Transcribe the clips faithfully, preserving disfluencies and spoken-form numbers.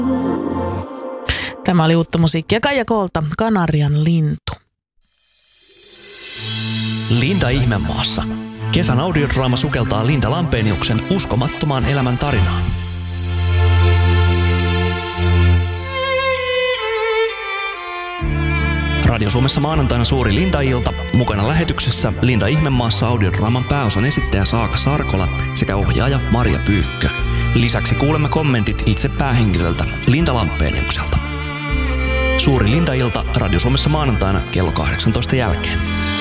Tämä oli uutta musiikkia Kaija Koolta, Kanarian lintu. Linda ihmemaassa. Kesän audiodraama sukeltaa Linda Lampeniuksen uskomattomaan elämän tarinaan. Radio Suomessa maanantaina suuri Linda-ilta. Mukana lähetyksessä Linda ihmemaassa audiodraaman pääosan esittäjä Saaka Sarkola sekä ohjaaja Marja Pyykkö. Lisäksi kuulemme kommentit itse päähenkilöltä Linda Lampeniukselta. Suuri Linda-ilta Radio Suomessa maanantaina kello kahdeksantoista jälkeen.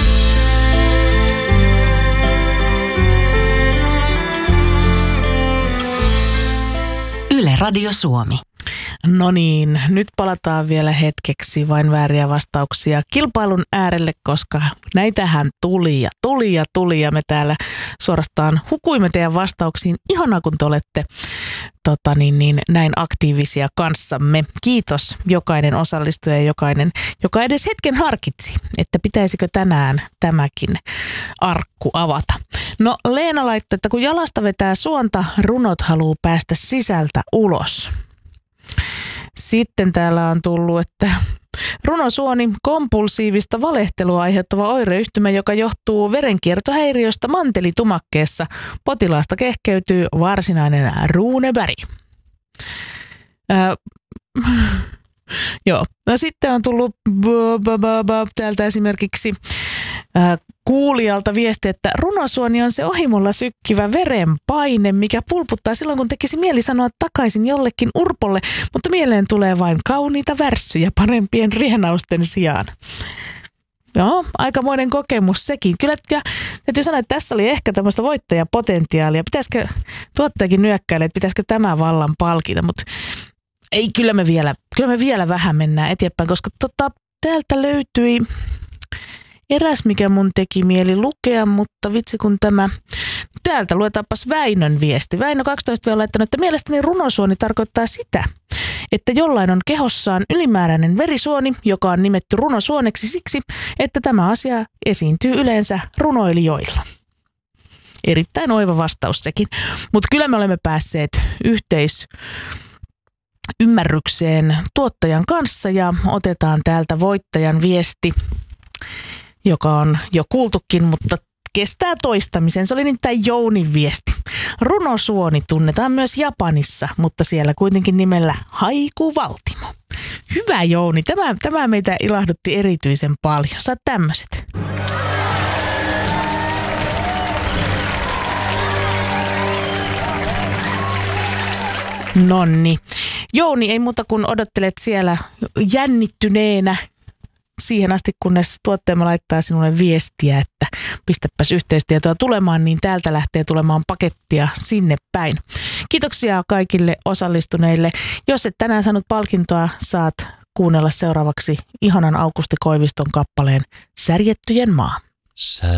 Yle Radio Suomi. No niin, nyt palataan vielä hetkeksi vain vääriä vastauksia kilpailun äärelle, koska näitähän tuli ja tuli ja tuli ja me täällä suorastaan hukuimme teidän vastauksiin. Ihanaa, kun te olette tota niin, niin, näin aktiivisia kanssamme. Kiitos jokainen osallistuja ja jokainen, joka edes hetken harkitsi, että pitäisikö tänään tämäkin arkku avata. No Leena laittoi, että kun jalasta vetää suonta, runot haluaa päästä sisältä ulos. Sitten täällä on tullut, että runosuoni kompulsiivista valehtelua aiheuttava oireyhtymä, joka johtuu verenkiertohäiriöstä mantelitumakkeessa. Potilaasta kehkeytyy varsinainen Runeberg. Äh, joo, no sitten on tullut täältä esimerkiksi äh, kuulijalta viesti, että runosuoni on se ohimolla sykkivä verenpaine, mikä pulputtaa silloin, kun tekisi mieli sanoa takaisin jollekin urpolle, mutta mieleen tulee vain kauniita värssyjä parempien rienausten sijaan. Joo, aikamoinen kokemus sekin. Kyllä, ja täytyy sanoa, että tässä oli ehkä tämmöistä voittajapotentiaalia. Pitäisikö, tuottajakin nyökkäillä, että pitäisikö tämä vallan palkita, mutta ei, kyllä me vielä, kyllä me vielä vähän mennään eteenpäin, koska tota, täältä löytyi eräs, mikä mun teki mieli lukea, mutta vitsi kun tämä... Täältä luetaanpas Väinön viesti. Väinö kaksitoista on laittanut, että mielestäni runosuoni tarkoittaa sitä, että jollain on kehossaan ylimääräinen verisuoni, joka on nimetty runosuoneksi siksi, että tämä asia esiintyy yleensä runoilijoilla. Erittäin oiva vastaus sekin. Mutta kyllä me olemme päässeet yhteisymmärrykseen tuottajan kanssa ja otetaan täältä voittajan viesti, joka on jo kuultukin, mutta kestää toistamisen. Se oli nimittäin Jounin viesti. Runosuoni tunnetaan myös Japanissa, mutta siellä kuitenkin nimellä haikuvaltimo. Hyvä Jouni, tämä, tämä meitä ilahdutti erityisen paljon. Saat tämmöiset. Nonni. Jouni, ei muuta kuin odottelet siellä jännittyneenä siihen asti, kunnes tuottajamme laittaa sinulle viestiä, että pistäpäs yhteystietoa tulemaan, niin täältä lähtee tulemaan pakettia sinne päin. Kiitoksia kaikille osallistuneille. Jos et tänään saanut palkintoa, saat kuunnella seuraavaksi ihanan Aukusti Koiviston kappaleen Särjettyjen maa.